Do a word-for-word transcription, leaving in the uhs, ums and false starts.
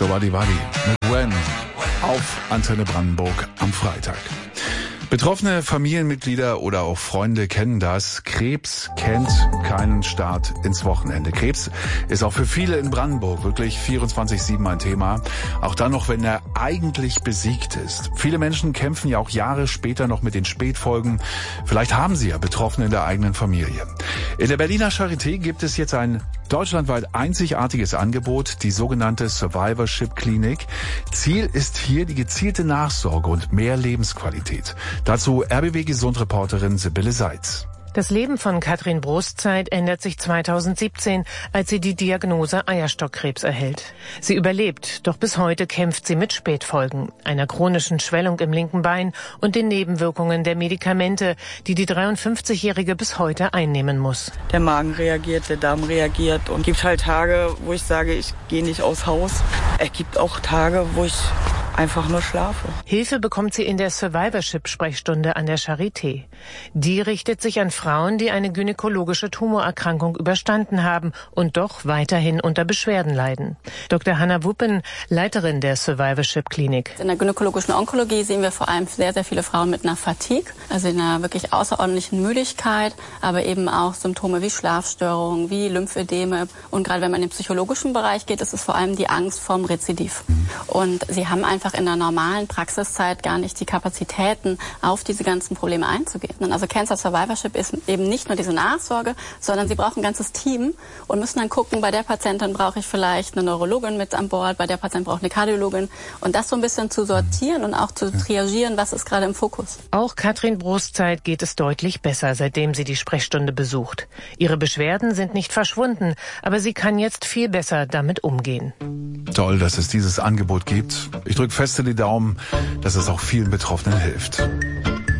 Jowadi Wadi mit Gwen auf Antenne Brandenburg am Freitag. Betroffene Familienmitglieder oder auch Freunde kennen das. Krebs kennt keinen Start ins Wochenende. Krebs ist auch für viele in Brandenburg wirklich vierundzwanzig sieben ein Thema. Auch dann noch, wenn er eigentlich besiegt ist. Viele Menschen kämpfen ja auch Jahre später noch mit den Spätfolgen. Vielleicht haben sie ja Betroffene in der eigenen Familie. In der Berliner Charité gibt es jetzt ein deutschlandweit einzigartiges Angebot, die sogenannte Survivorship Klinik. Ziel ist hier die gezielte Nachsorge und mehr Lebensqualität. Dazu R B W-Gesundreporterin Sibylle Seitz. Das Leben von Katrin Brustzeit ändert sich zweitausendsiebzehn, als sie die Diagnose Eierstockkrebs erhält. Sie überlebt, doch bis heute kämpft sie mit Spätfolgen, einer chronischen Schwellung im linken Bein und den Nebenwirkungen der Medikamente, die die dreiundfünfzigjährige bis heute einnehmen muss. Der Magen reagiert, der Darm reagiert und es gibt halt Tage, wo ich sage, ich gehe nicht aus Haus. Es gibt auch Tage, wo ich einfach nur schlafe. Hilfe bekommt sie in der Survivorship-Sprechstunde an der Charité. Die richtet sich an Frauen, die eine gynäkologische Tumorerkrankung überstanden haben und doch weiterhin unter Beschwerden leiden. Doktor Hanna Wuppen, Leiterin der Survivorship-Klinik. In der gynäkologischen Onkologie sehen wir vor allem sehr, sehr viele Frauen mit einer Fatigue, also in einer wirklich außerordentlichen Müdigkeit, aber eben auch Symptome wie Schlafstörungen, wie Lymphödeme. Und gerade wenn man in den psychologischen Bereich geht, ist es vor allem die Angst vorm Rezidiv. Und sie haben einfach in der normalen Praxiszeit gar nicht die Kapazitäten, auf diese ganzen Probleme einzugehen. Also Cancer Survivorship ist eben nicht nur diese Nachsorge, sondern sie brauchen ein ganzes Team und müssen dann gucken, bei der Patientin brauche ich vielleicht eine Neurologin mit an Bord, bei der Patientin brauche ich eine Kardiologin und das so ein bisschen zu sortieren und auch zu triagieren, was ist gerade im Fokus. Auch Katrin Brustzeit geht es deutlich besser, seitdem sie die Sprechstunde besucht. Ihre Beschwerden sind nicht verschwunden, aber sie kann jetzt viel besser damit umgehen. Toll, dass es dieses Angebot gibt. Ich drücke fest in die Daumen, dass es auch vielen Betroffenen hilft.